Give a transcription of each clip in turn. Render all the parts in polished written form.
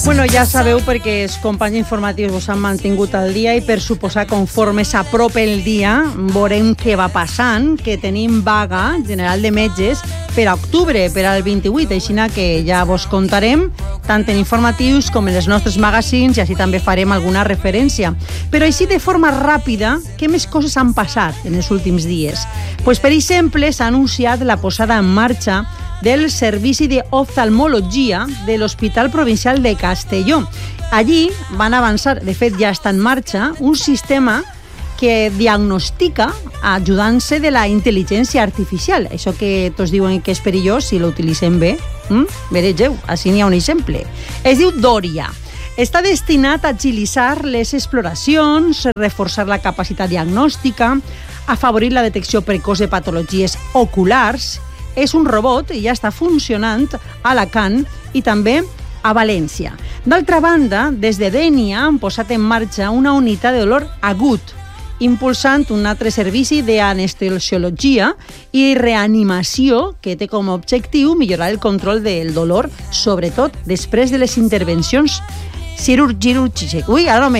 Bueno, ja sabeu perquè els companys informatius vos han mantingut al dia i per suposar conforme s'apropa el dia veurem què va passant, que tenim vaga general de metges per a octubre, per al 28, així que ja vos contarem tant en informatius com en els nostres magazines i així també farem alguna referència. Però així de forma ràpida, què més coses han passat en els últims dies? Pues, per exemple, s'ha anunciat la posada en marxa del Servici d'Oftalmologia de l'Hospital Provincial de Castelló. Allí van avançar, de fet ja està en marxa, un sistema que diagnostica ajudant-se de la intel·ligència artificial. Això que tots diuen que és perillós, si l'utilitzem bé. Vereu, així n'hi ha un exemple. Es diu Dòria. Està destinat a agilitzar les exploracions, reforçar la capacitat diagnòstica, afavorir la detecció precoç de patologies oculars. És un robot i ja està funcionant a Alacant i també a València. D'altra banda, des de Dénia han posat en marxa una unitat de dolor agut, impulsant un altre servici d'anestesiologia i reanimació que té com a objectiu millorar el control del dolor, sobretot després de les intervencions quirúrgiques.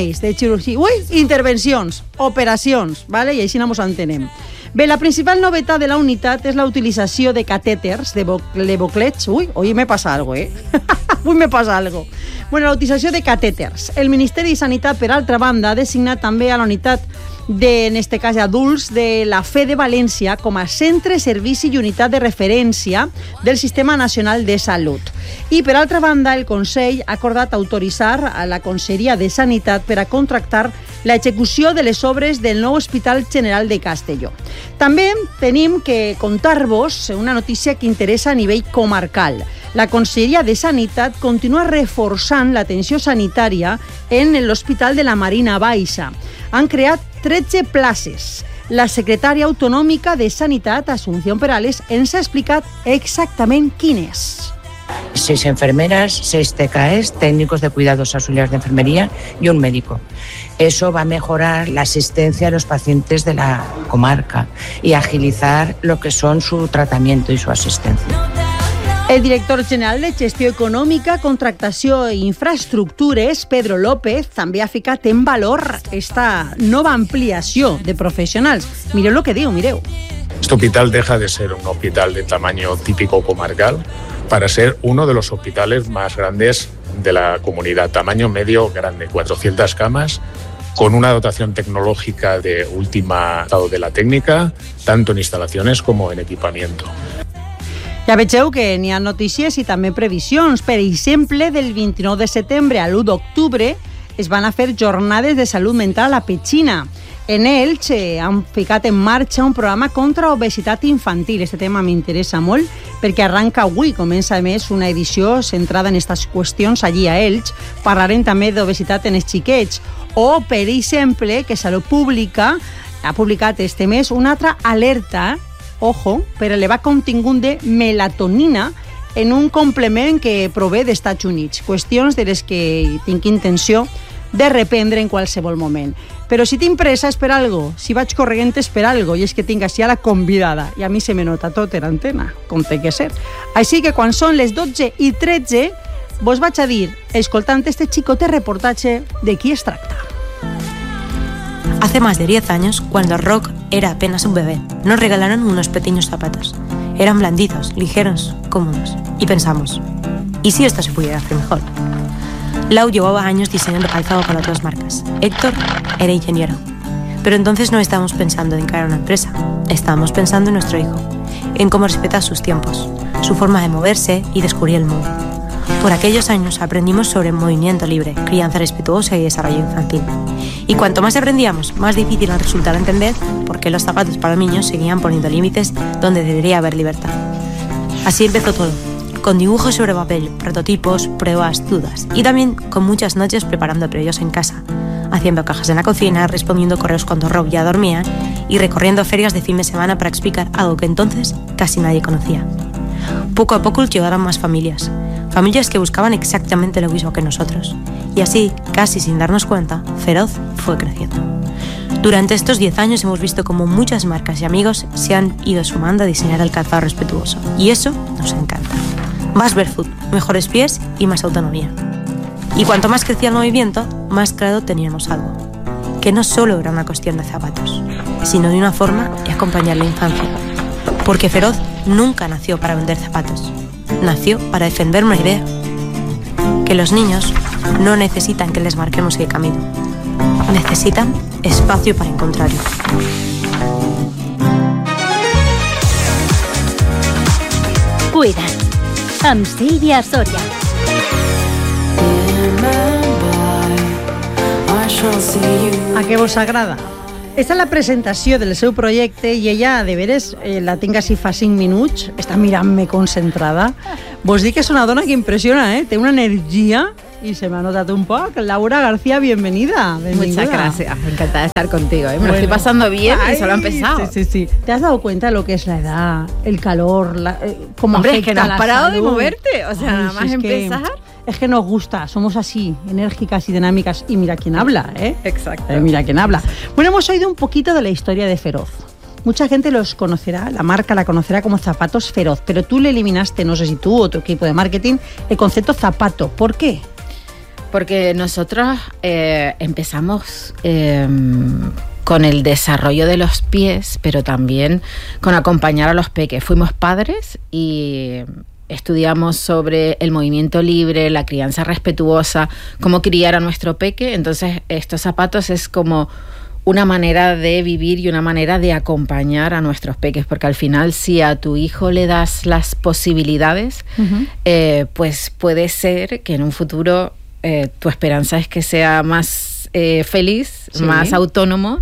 Intervencions, operacions, ¿vale? I així no ens entenem. Bé, la principal novetat de la unitat és la utilització de catèters, de levoclets. Hoy me pasa algo, Avui me pasa algo. Bueno, la utilització de catèters. El Ministeri de Sanitat, per altra banda, ha designat també a la unitat en este cas adults de la Fe de València com a centre, servici i unitat de referència del Sistema Nacional de Salut. I per altra banda, el Consell ha acordat autoritzar a la Conselleria de Sanitat per a contractar l'execució de les obres del nou Hospital General de Castelló. També tenim que contar-vos una notícia que interessa a nivell comarcal. La Conselleria de Sanitat continua reforçant l'atenció sanitària en l'Hospital de la Marina Baixa. Han creat 13 places. La secretària autonòmica de Sanitat, Asunción Perales, ens ha explicat exactament quines. 6 enfermeras, 6 TKEs, técnicos de cuidados auxiliares de enfermería y un médico. Eso va a mejorar la asistencia a los pacientes de la comarca y agilizar lo que son su tratamiento y su asistencia. El director general de Gestió Econòmica, Contractació i Infraestructures, Pedro López, també ha ficat en valor esta nova ampliació de professionals. Mireu lo que diu, mireu. Este hospital deja de ser un hospital de tamaño típico comarcal para ser uno de los hospitales más grandes de la comunidad, tamaño medio grande, 400 camas, con una dotación tecnológica de última estado de la técnica, tanto en instalaciones como en equipamiento. Ja vegeu que n'hi ha notícies i també previsions. Per exemple, del 29 de setembre a l'1 d'octubre es van a fer jornades de salut mental a la Petxina. En ells han ficat en marxa un programa contra obesitat infantil. Este tema m'interessa molt perquè arranca avui, comença a més una edició centrada en aquestes qüestions allí a Elx. Parlarem també d'obesitat en els xiquets. O, per exemple, que Salut Pública ha publicat este mes una altra alerta, ojo, per elevar contingut de melatonina en un complement que prové dels Estats Units. Qüestions de les que tinc intenció de reprendre en qualsevol moment. Però si tinc pressa és per algo, si vaig corrent és per algo, i és que tinc així a la convidada, i a mi se me nota tot en antena, com té que ser. Així que quan són les 12:13, vos vaig a dir, escoltant este xicote reportatge, de qui es tracta. Hace más de 10 años, cuando el rock era apenas un bebé, nos regalaron unos pequeños zapatos. Eran blanditos, ligeros, cómodos. Y pensamos, ¿y si esto se pudiera hacer mejor? Lau llevaba años diseñando calzado para otras marcas. Héctor era ingeniero. Pero entonces no estábamos pensando en crear una empresa. Estábamos pensando en nuestro hijo, en cómo respetar sus tiempos, su forma de moverse y descubrir el mundo. Por aquellos años aprendimos sobre movimiento libre, crianza respetuosa y desarrollo infantil. Y cuanto más aprendíamos, más difícil nos resultaba entender por qué los zapatos para niños seguían poniendo límites donde debería haber libertad. Así empezó todo, con dibujos sobre papel, prototipos, pruebas, dudas, y también con muchas noches preparando previos en casa, haciendo cajas en la cocina, respondiendo correos cuando Rob ya dormía y recorriendo ferias de fin de semana para explicar algo que entonces casi nadie conocía. Poco a poco llegaron más familias que buscaban exactamente lo mismo que nosotros. Y así, casi sin darnos cuenta, Feroz fue creciendo. Durante estos 10 años hemos visto cómo muchas marcas y amigos se han ido sumando a diseñar el calzado respetuoso. Y eso nos encanta. Más barefoot, mejores pies y más autonomía. Y cuanto más crecía el movimiento, más claro teníamos algo. Que no solo era una cuestión de zapatos, sino de una forma de acompañar la infancia. Porque Feroz nunca nació para vender zapatos. Nació para defender una idea. Que los niños no necesitan que les marquemos el camino. Necesitan espacio para encontrarlo. Cuida't, amb Sílvia Soria. A què vos agrada? Esta és la presentació del seu projecte i ella, de veres, la tinc així fa 5 minuts, està mirant-me concentrada. Vos dic que és una dona que impressiona, té una energia y se me ha notado un poco. Laura García, bienvenida. Muchas gracias, encantada de estar contigo. Me lo estoy pasando bien y solo ha empezado. Sí. ¿Te has dado cuenta de lo que es la edad, el calor, cómo Hombre, afecta es que no has la parado salud? de moverte, o sea, nada más empezar. Es que nos gusta, somos así, enérgicas y dinámicas. Y mira quién habla, ¿eh? Exacto. Mira quién habla. Bueno, hemos oído un poquito de la historia de Feroz. Mucha gente los conocerá, la marca la conocerá como Zapatos Feroz, pero tú le eliminaste, no sé si tú o tu equipo de marketing, el concepto zapato. ¿Por qué? Porque nosotros empezamos con el desarrollo de los pies, pero también con acompañar a los peques. Fuimos padres y estudiamos sobre el movimiento libre, la crianza respetuosa, cómo criar a nuestro peque. Entonces, estos zapatos es como una manera de vivir y una manera de acompañar a nuestros peques, porque al final, si a tu hijo le das las posibilidades, pues puede ser que en un futuro tu esperanza es que sea más feliz, sí, más autónomo,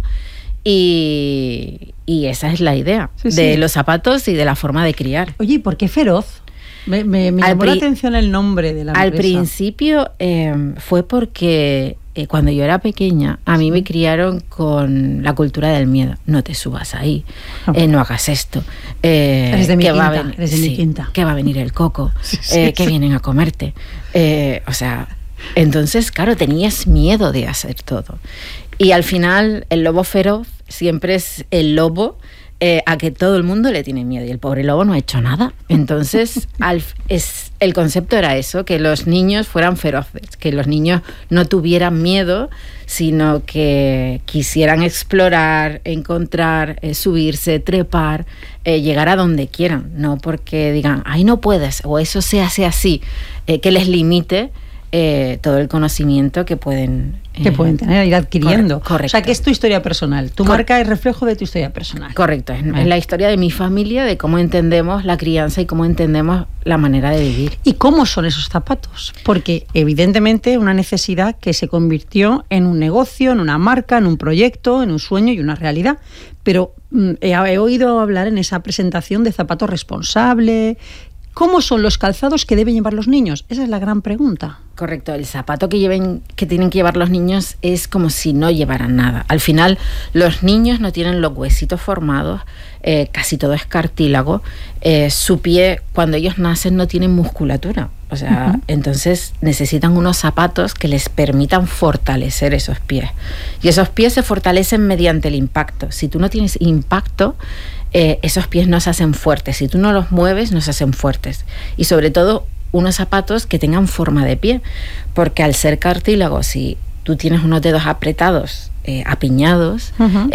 y esa es la idea de los zapatos y de la forma de criar. Oye, ¿y por qué Feroz? Me llamó la atención el nombre de la empresa. Al principio fue porque cuando yo era pequeña, a mí me criaron con la cultura del miedo. No te subas ahí, no hagas esto. Eres de mi quinta, eres de mi quinta. Que va a venir el coco, que vienen a comerte. O sea, entonces, claro, tenías miedo de hacer todo. Y al final, el lobo feroz siempre es el lobo a que todo el mundo le tiene miedo, y el pobre lobo no ha hecho nada. Entonces el concepto era eso, que los niños fueran feroces, que los niños no tuvieran miedo, sino que quisieran explorar, encontrar, subirse, trepar, llegar a donde quieran, no porque digan, ay, no puedes, o eso se hace así, que les limite todo el conocimiento que pueden tener, ir adquiriendo. Correcto. O sea, que es tu historia personal. Tu marca es reflejo de tu historia personal. Correcto. Es la historia de mi familia, de cómo entendemos la crianza y cómo entendemos la manera de vivir. ¿Y cómo son esos zapatos? Porque evidentemente una necesidad que se convirtió en un negocio, en una marca, en un proyecto, en un sueño y una realidad. Pero he oído hablar en esa presentación de zapato responsable. ¿Cómo son los calzados que deben llevar los niños? Esa es la gran pregunta. Correcto, el zapato que tienen que llevar los niños es como si no llevaran nada. Al final, los niños no tienen los huesitos formados, casi todo es cartílago. Su pie, cuando ellos nacen, no tienen musculatura. O sea, entonces necesitan unos zapatos que les permitan fortalecer esos pies. Y esos pies se fortalecen mediante el impacto. Si tú no tienes impacto, esos pies no se hacen fuertes. Si tú no los mueves, no se hacen fuertes. Y sobre todo, unos zapatos que tengan forma de pie, porque al ser cartílago, si tú tienes unos dedos apretados, apiñados,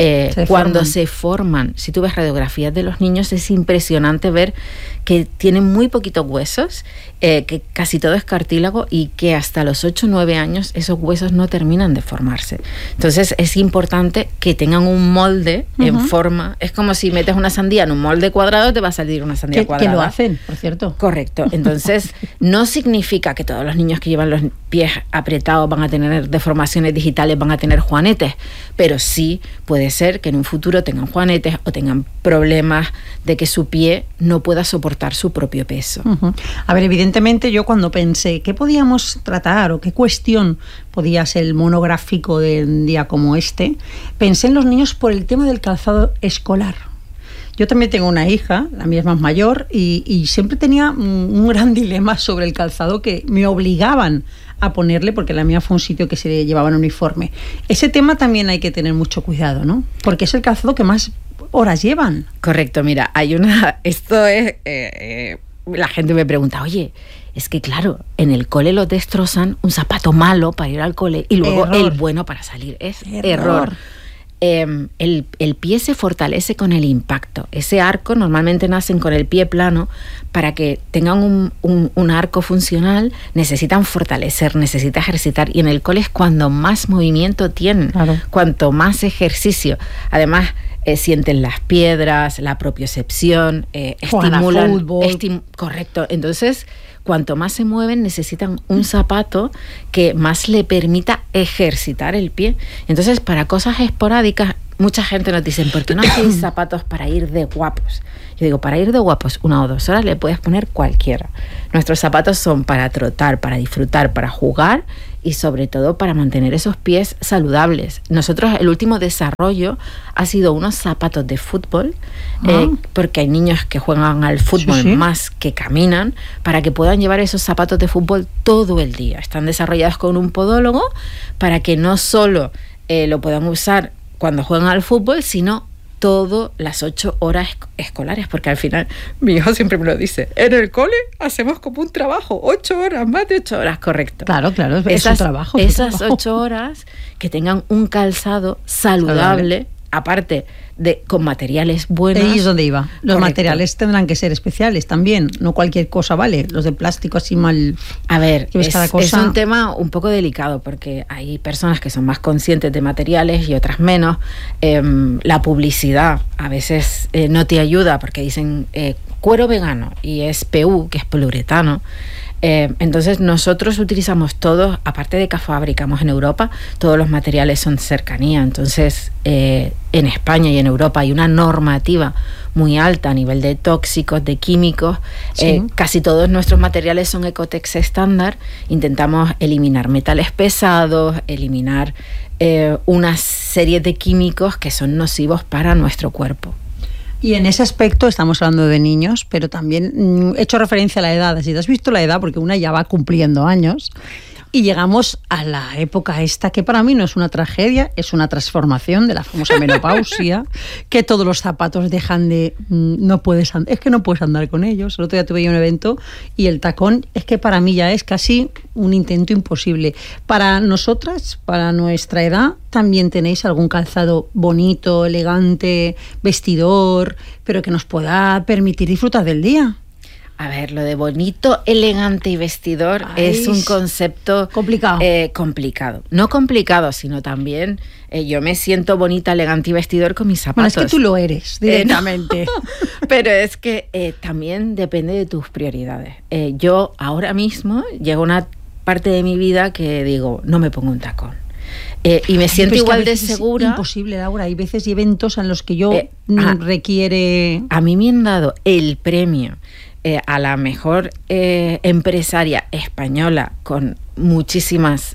cuando se forman, si tú ves radiografías de los niños, es impresionante ver que tienen muy poquitos huesos, que casi todo es cartílago, y que hasta los 8 o 9 años esos huesos no terminan de formarse. Entonces es importante que tengan un molde en forma. Es como si metes una sandía en un molde cuadrado, te va a salir una sandía cuadrada. Que lo hacen, por cierto. Correcto. Entonces no significa que todos los niños que llevan los pies apretados van a tener deformaciones digitales, van a tener juanetes, pero sí puede ser que en un futuro tengan juanetes o tengan problemas de que su pie no pueda soportar su propio peso. A ver, evidentemente yo cuando pensé qué podíamos tratar o qué cuestión podía ser el monográfico de un día como este, pensé en los niños por el tema del calzado escolar. Yo también tengo una hija, la mía es más mayor, y siempre tenía un gran dilema sobre el calzado que me obligaban a ponerle, porque la mía fue un sitio que se llevaba en uniforme. Ese tema también hay que tener mucho cuidado, ¿no? Porque es el calzado que más horas llevan. Correcto, mira, esto es la gente me pregunta, oye, es que claro, en el cole lo destrozan, un zapato malo para ir al cole y luego el bueno para salir. Es error. El pie se fortalece con el impacto. Ese arco normalmente nacen con el pie plano. Para que tengan un arco funcional necesitan fortalecer, necesitan ejercitar, y en el cole es cuando más movimiento tienen, cuanto más ejercicio. Además, sienten las piedras, la propiocepción, estimulan fútbol. Correcto. Entonces, cuanto más se mueven, necesitan un zapato que más le permita ejercitar el pie. Entonces, para cosas esporádicas, mucha gente nos dice, ¿por qué no hacéis zapatos para ir de guapos? Yo digo, para ir de guapos 1 o 2 horas le puedes poner cualquiera. Nuestros zapatos son para trotar, para disfrutar, para jugar y sobre todo para mantener esos pies saludables. Nosotros, el último desarrollo ha sido unos zapatos de fútbol, porque hay niños que juegan al fútbol más que caminan, para que puedan llevar esos zapatos de fútbol todo el día. Están desarrollados con un podólogo para que no solo lo puedan usar cuando juegan al fútbol, sino todas las 8 horas escolares, porque al final mi hijo siempre me lo dice, en el cole hacemos como un trabajo, 8 horas, más de 8 horas, correcto. Claro, es un trabajo. Esas 8 horas que tengan un calzado saludable, aparte de con materiales buenos. Ahí es donde iba. Los correcto. Materiales tendrán que ser especiales también, no cualquier cosa vale. Los de plástico así mal. A ver, es un tema un poco delicado porque hay personas que son más conscientes de materiales y otras menos. La publicidad a veces no te ayuda porque dicen cuero vegano y es PU, que es poliuretano. Entonces nosotros utilizamos todos, aparte de que fabricamos en Europa, todos los materiales son cercanía. Entonces en España y en Europa hay una normativa muy alta a nivel de tóxicos, de químicos. Casi todos nuestros materiales son Ecotex estándar. Intentamos eliminar metales pesados, eliminar una serie de químicos que son nocivos para nuestro cuerpo. Y en ese aspecto estamos hablando de niños, pero también he hecho referencia a la edad. Si te has visto la edad, porque una ya va cumpliendo años, y llegamos a la época esta, que para mí no es una tragedia, es una transformación de la famosa menopausia, que todos los zapatos dejan de... no puedes andar con ellos. El otro día tuve un evento y el tacón es que para mí ya es casi un intento imposible. Para nosotras, para nuestra edad, también tenéis algún calzado bonito, elegante, vestidor, pero que nos pueda permitir disfrutar del día. A ver, lo de bonito, elegante y vestidor es un concepto complicado. Complicado. No complicado, sino también yo me siento bonita, elegante y vestidor con mis zapatos. Bueno, es que tú lo eres directamente. No. Pero es que también depende de tus prioridades. Yo ahora mismo llego a una parte de mi vida que digo, no me pongo un tacón. Y me siento igual de segura. Es imposible, Laura. Hay veces y eventos en los que yo requiere... A mí me han dado el premio a la mejor empresaria española con muchísimas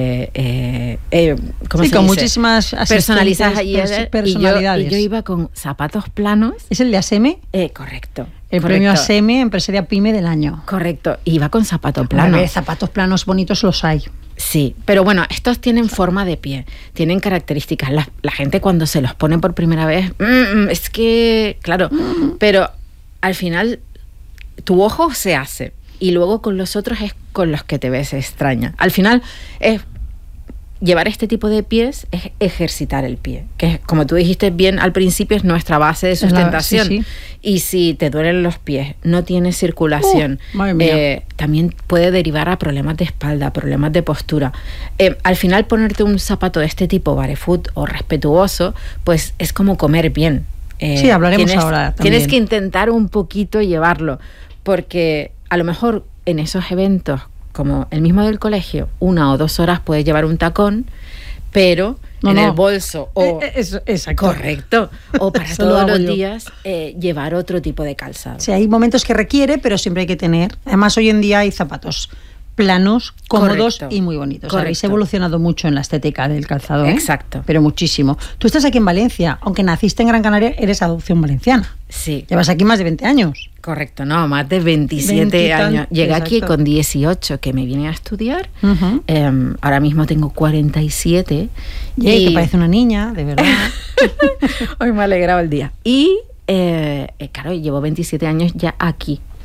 muchísimas personalizadas personalidades. Y yo iba con zapatos planos. ¿Es el de ASEME? Correcto. El premio ASEME, Empresaria Pyme del año. Correcto. Iba con zapato plano. Zapatos planos bonitos los hay. Sí, pero bueno, estos tienen forma de pie, tienen características. La gente cuando se los pone por primera vez, es que, claro, pero al final tu ojo se hace y luego con los otros es con los que te ves extraña. Al final es llevar este tipo de pies, es ejercitar el pie, que como tú dijiste bien al principio es nuestra base de sustentación. Sí. Y si te duelen los pies, no tienes circulación, también puede derivar a problemas de espalda, problemas de postura. Al final ponerte un zapato de este tipo, barefoot o respetuoso, pues es como comer bien. Sí, hablaremos ahora también. Tienes que intentar un poquito llevarlo, porque a lo mejor en esos eventos como el mismo del colegio, 1 o 2 horas puedes llevar un tacón, pero el bolso o exacto. Correcto, o para todos los días llevar otro tipo de calzado. Sí, hay momentos que requiere, pero siempre hay que tener. Además, hoy en día hay zapatos planos, cómodos y muy bonitos. Habéis evolucionado mucho en la estética del calzado, ¿eh? Exacto. Pero muchísimo. Tú estás aquí en Valencia, aunque naciste en Gran Canaria, eres adopción valenciana. Sí. Llevas aquí más de 20 años. Correcto, no, más de 27 años. Llegué aquí con 18, que me vine a estudiar. Ahora mismo tengo 47. Y que parece una niña, de verdad. Hoy me ha alegrado el día. Y, claro, llevo 27 años ya aquí.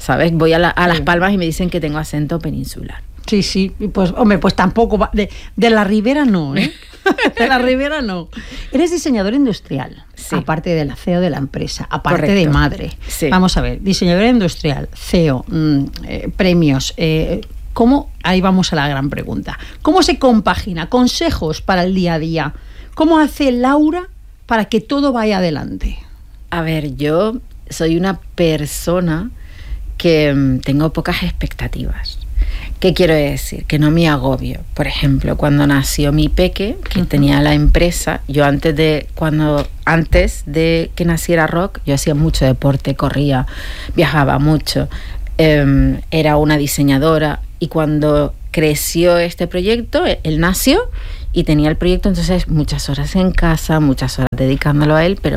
¿sabes? Voy a Las Palmas y me dicen que tengo acento peninsular. Sí, pues hombre, pues tampoco de la Ribera no, ¿eh? De la Ribera no. Eres diseñador industrial, sí. Aparte del CEO de la empresa, aparte Correcto. de madre. Sí. Vamos a ver, diseñador industrial, CEO, premios, ¿cómo? Ahí vamos a la gran pregunta. ¿Cómo se compagina? Consejos para el día a día. ¿Cómo hace Laura para que todo vaya adelante? A ver, yo soy una persona que tengo pocas expectativas. ¿Qué quiero decir? Que no me agobio. Por ejemplo, cuando nació mi peque, que tenía la empresa, yo antes de que naciera Rock, yo hacía mucho deporte, corría, viajaba mucho, era una diseñadora, y cuando creció este proyecto, él nació y tenía el proyecto, entonces muchas horas en casa, muchas horas dedicándolo a él, pero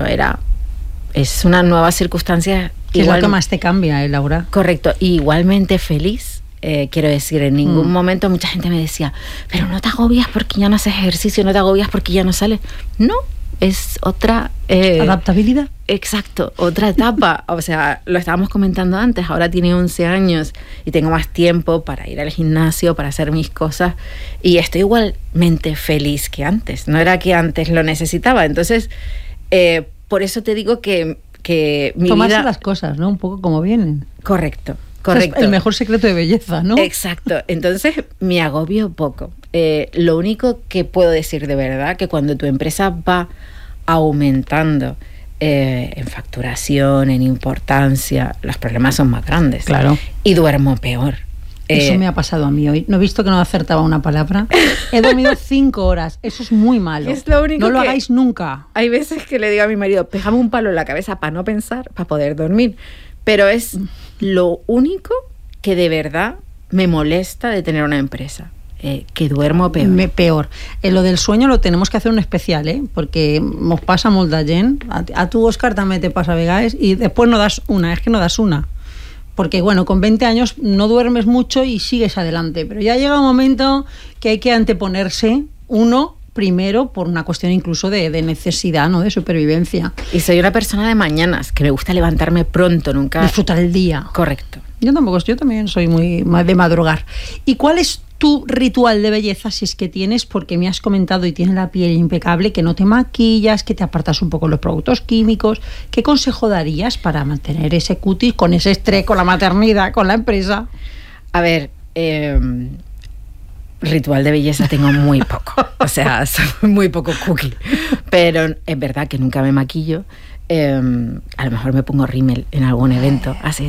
es una nueva circunstancia. ¿Qué es lo que más te cambia, Laura? Correcto, y igualmente feliz. Quiero decir, en ningún momento mucha gente me decía, pero no te agobias porque ya no haces ejercicio, no te agobias porque ya no sales. No, es otra... ¿adaptabilidad? Exacto, otra etapa. O sea, lo estábamos comentando antes, ahora tiene 11 años y tengo más tiempo para ir al gimnasio, para hacer mis cosas, y estoy igualmente feliz que antes. No era que antes lo necesitaba. Entonces, por eso te digo que mi Tomarse vida... las cosas, ¿no? Un poco como vienen. Correcto. Es el mejor secreto de belleza, ¿no? Exacto. Entonces me agobio poco. Lo único que puedo decir de verdad, que cuando tu empresa va aumentando en facturación, en importancia, los problemas son más grandes. Claro. Y duermo peor. Eso me ha pasado a mí hoy. No he visto que no acertaba una palabra. He dormido 5 horas. Eso es muy malo. Es lo único no lo hagáis nunca. Hay veces que le digo a mi marido, pégame un palo en la cabeza para no pensar, para poder dormir. Pero es lo único que de verdad me molesta de tener una empresa, que duermo peor. Peor. Lo del sueño lo tenemos que hacer un especial, porque nos pasa molta gent. A tu, Òscar, també te pasa a vegades, y después no das una, es que no das una. Porque, bueno, con 20 años no duermes mucho y sigues adelante, pero ya llega un momento que hay que anteponerse uno primero por una cuestión incluso de necesidad, ¿no? De supervivencia. Y soy una persona de mañanas, que me gusta levantarme pronto, nunca... Disfrutar el día. Correcto. Yo también soy muy de madrugar. ¿Y cuál es tu ritual de belleza, si es que tienes? Porque me has comentado, y tienes la piel impecable, que no te maquillas, que te apartas un poco los productos químicos. ¿Qué consejo darías para mantener ese cutis con ese estrés, con la maternidad, con la empresa? A ver... ritual de belleza tengo muy poco, o sea, soy muy poco cookie, pero es verdad que nunca me maquillo. A lo mejor me pongo rímel en algún evento, así,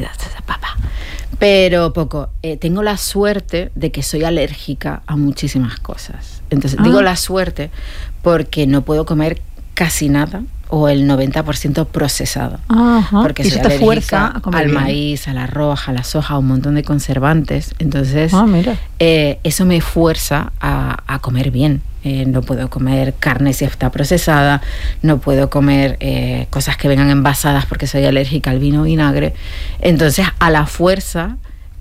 pero poco. Tengo la suerte de que soy alérgica a muchísimas cosas. Entonces, digo la suerte porque no puedo comer casi nada, o el 90% procesado. Ajá. Porque soy alérgica al maíz, al arroz, a la soja, a un montón de conservantes. Entonces, eso me fuerza a comer bien. No puedo comer carne si está procesada, no puedo comer cosas que vengan envasadas porque soy alérgica al vino o vinagre. Entonces, a la fuerza,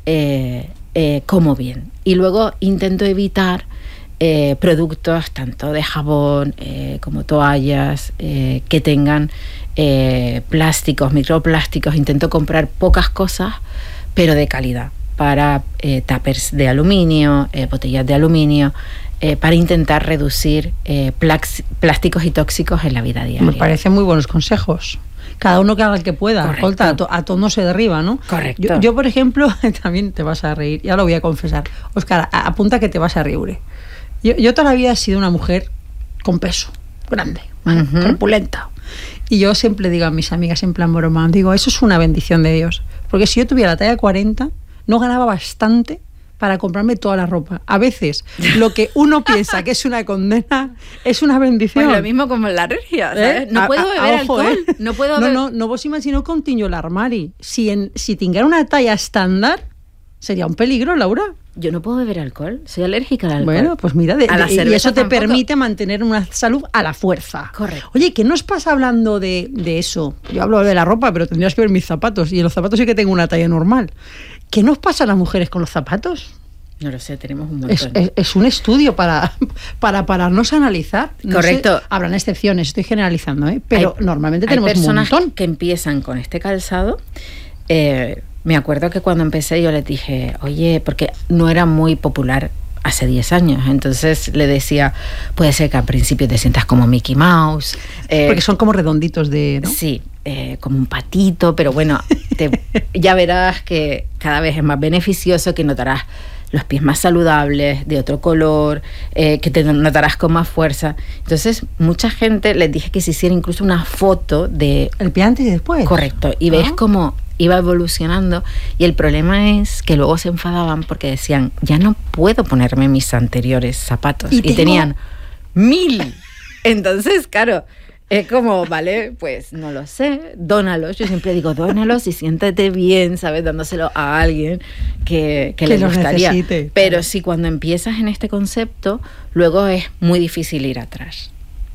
como bien. Y luego intento evitar productos tanto de jabón como toallas que tengan plásticos, microplásticos. Intento comprar pocas cosas, pero de calidad, para tuppers de aluminio, botellas de aluminio, para intentar reducir plásticos y tóxicos en la vida diaria. Me parecen muy buenos consejos. Cada uno que haga el que pueda. Escolta, a todo no se derriba, ¿no? Correcto. Yo, por ejemplo, también te vas a reír, ya lo voy a confesar. Òscar, apunta que te vas a reír. Yo toda la vida he sido una mujer con peso, grande, corpulenta. Y yo siempre digo a mis amigas en plan broma, digo, eso es una bendición de Dios. Porque si yo tuviera la talla 40, no ganaba bastante para comprarme toda la ropa. A veces, lo que uno piensa que es una condena es una bendición. Pues lo mismo como la alergia, ¿sabes? No puedo beber alcohol. No puedo beber... No vos imagineu com tinc jo l'armari. Si tinguera una talla estándar, sería un peligro, Laura. Yo no puedo beber alcohol, soy alérgica al alcohol. Bueno, pues mira, y eso te permite mantener una salud a la fuerza. Correcto. Oye, ¿qué nos pasa hablando de eso? Yo hablo de la ropa, pero tendrías que ver mis zapatos, y en los zapatos sí que tengo una talla normal. ¿Qué nos pasa a las mujeres con los zapatos? No lo sé, tenemos un montón. Es un estudio para pararnos a analizar. No Correcto. Sé, habrán excepciones, estoy generalizando, pero normalmente tenemos un montón. Hay personas que empiezan con este calzado, me acuerdo que cuando empecé yo les dije, oye, porque no era muy popular hace 10 años, entonces le decía, puede ser que al principio te sientas como Mickey Mouse. Porque son como redonditos ¿no? Sí, como un patito, pero bueno, ya verás que cada vez es más beneficioso, que notarás los pies más saludables, de otro color, que te notarás con más fuerza. Entonces, mucha gente les dije que se hiciera incluso una foto de... El pie antes y después. Correcto, y ves cómo iba evolucionando, y el problema es que luego se enfadaban porque decían, ya no puedo ponerme mis anteriores zapatos, y tenían 1000. Entonces, claro, es como, vale, pues no lo sé, dónalos. Yo siempre digo, dónalos y siéntete bien, ¿sabes? Dándoselo a alguien que le gustaría. Necesite. Pero si cuando empiezas en este concepto, luego es muy difícil ir atrás.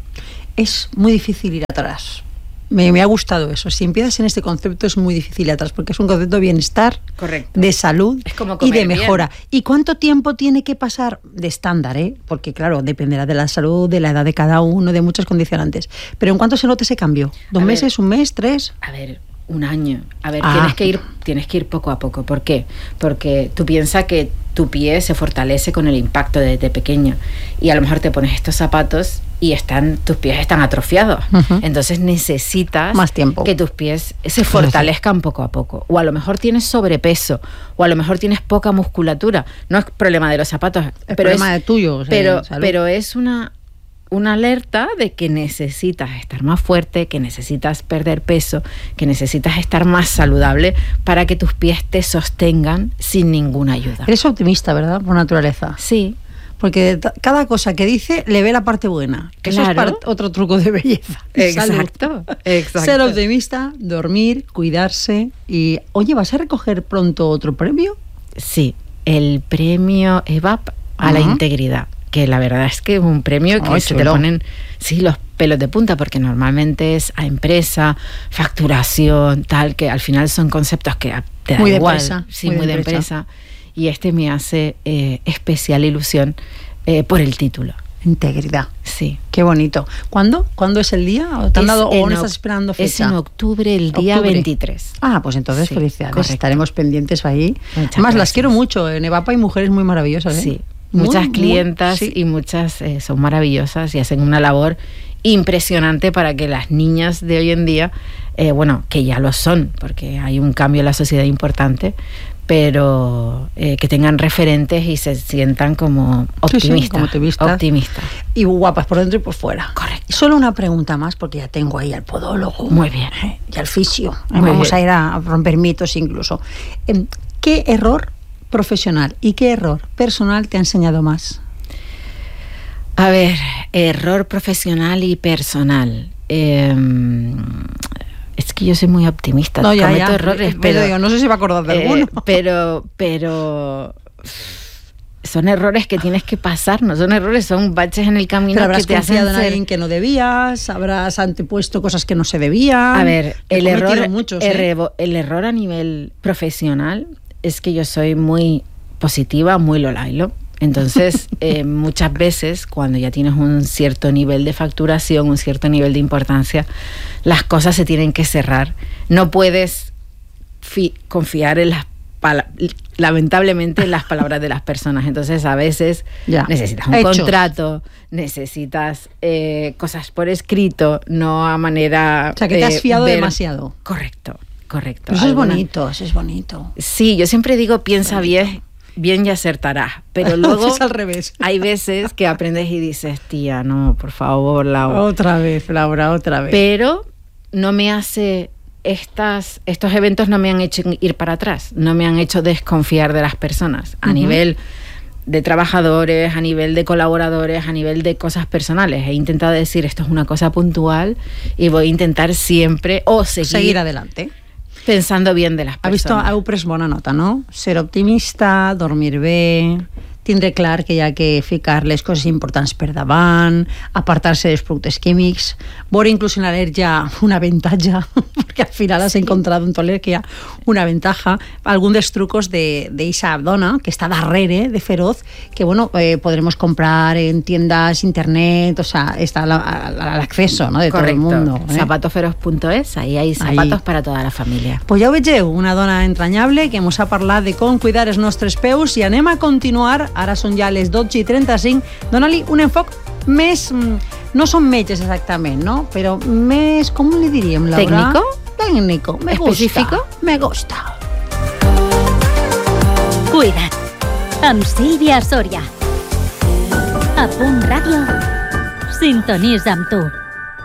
Es muy difícil ir atrás. Me ha gustado eso. Si empiezas en este concepto es muy difícil ir atrás, porque es un concepto de bienestar, correcto, de salud es como y de mejora. Bien. ¿Y cuánto tiempo tiene que pasar de estándar? Porque claro, dependerá de la salud, de la edad de cada uno, de muchos condicionantes. Pero ¿en cuánto se nota ese cambio? ¿2 meses, 1 mes, 3? A ver, 1 año. A ver, tienes que ir poco a poco. ¿Por qué? Porque tú piensas que tu pie se fortalece con el impacto desde pequeño, y a lo mejor te pones estos zapatos y tus pies están atrofiados. Entonces necesitas más tiempo, que tus pies se fortalezcan poco a poco. O a lo mejor tienes sobrepeso, o a lo mejor tienes poca musculatura. No es problema de los zapatos, es problema de tuyo. O sea, pero es una alerta de que necesitas estar más fuerte, que necesitas perder peso, que necesitas estar más saludable para que tus pies te sostengan sin ninguna ayuda. Eres optimista, ¿verdad? Por naturaleza. Sí. Porque cada cosa que dice le ve la parte buena. Claro. Eso es otro truco de belleza. Exacto. Ser optimista, dormir, cuidarse. Y, oye, ¿vas a recoger pronto otro premio? Sí, el premio EVAP a la integridad, que la verdad es que es un premio que se te ponen los pelos de punta, porque normalmente es a empresa, facturación, tal, que al final son conceptos que te da muy igual. De empresa, sí, muy de empresa. Y este me hace especial ilusión por el título. Integridad. Sí. Qué bonito. ¿Cuándo? ¿Cuándo es el día? ¿O te han dado o no estás esperando fecha? Es en octubre, el día 23. Ah, pues entonces felicidades. Correcto. Estaremos pendientes ahí. Muchas Además, las gracias. quiero mucho. En EVAP hay mujeres muy maravillosas. Sí. Muchas clientas y muchas son maravillosas y hacen una labor impresionante para que las niñas de hoy en día, que ya lo son, porque hay un cambio en la sociedad importante, pero que tengan referentes y se sientan como optimistas. Y guapas por dentro y por fuera. Correcto. Y solo una pregunta más, porque ya tengo ahí al podólogo. Muy bien. Y al fisio. Vamos a ir a romper mitos incluso. ¿Qué error profesional y qué error personal te ha enseñado más? A ver, error profesional y personal. Es que yo soy muy optimista. No, cometo errores, pero digo, no sé si va a acordar de alguno. Pero son errores que tienes que pasar, no son errores, son baches en el camino. Pero habrás que te hacen confiado en alguien que no debías, habrás antepuesto cosas que no se debían. A ver, el error a nivel profesional es que yo soy muy positiva, muy lolailo. Entonces, muchas veces, cuando ya tienes un cierto nivel de facturación, un cierto nivel de importancia, las cosas se tienen que cerrar. No puedes confiar en lamentablemente en las palabras de las personas. Entonces, a veces necesitas un contrato, necesitas cosas por escrito, no a manera... O sea, que te has fiado demasiado. Correcto. Pero eso es bonito. Sí, yo siempre digo, piensa bien y acertarás, pero luego es al revés. Hay veces que aprendes y dices, tía, no, por favor, Laura. Otra vez. Pero no me hace... Estos eventos no me han hecho ir para atrás, no me han hecho desconfiar de las personas a nivel de trabajadores, a nivel de colaboradores, a nivel de cosas personales. He intentado decir, esto es una cosa puntual y voy a intentar siempre seguir adelante. Pensando bien de las personas. Ha visto, heu pres bona nota, no? Ser optimista, dormir bé, tindre clar que hi ha que ficar les coses importants per davant, apartar-se dels productes químics, veure inclús en l'al·lèrgia un avantatge, perquè al final has encontrat en tu al·lèrgia una ventaja. Algun dels trucos d'eixa dona que està darrere de Feroz, que bueno, podremos comprar en tiendas, internet, o sea, está al acceso, ¿no?, de Correcto. todo el mundo. Zapatoferoz.es, ahí hay zapatos para toda la família. Pues ja ho vegeu, una dona entranyable que ens ha parlat de com cuidar els nostres peus, i anem a continuar, ara són ja les 12:35, dona-li un enfoc més, no són metges exactament, no? Però més, com li diríem, Laura? Tècnico, me específico, gusta. Me gusta. Cuida't, amb Sílvia Sòria. A Punt Ràdio, sintonitza amb tu.